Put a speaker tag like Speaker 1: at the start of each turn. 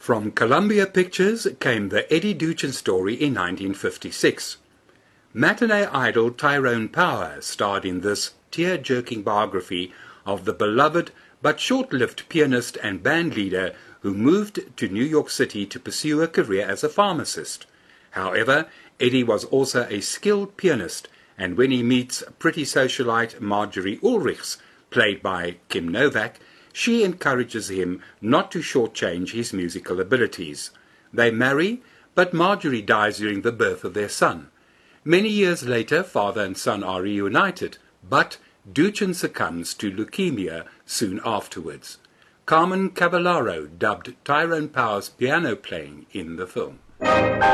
Speaker 1: From Columbia Pictures came the Eddie Duchin story in 1956. Matinee idol Tyrone Power starred in this tear-jerking biography of the beloved but short-lived pianist and bandleader who moved to New York City to pursue a career as a pharmacist. However, Eddie was also a skilled pianist, and when he meets pretty socialite Marjorie Ulrichs, played by Kim Novak, she encourages him not to shortchange his musical abilities. They marry, but Marjorie dies during the birth of their son. Many years later, father and son are reunited, but Duchin succumbs to leukemia soon afterwards. Carmen Cavallaro dubbed Tyrone Power's piano playing in the film.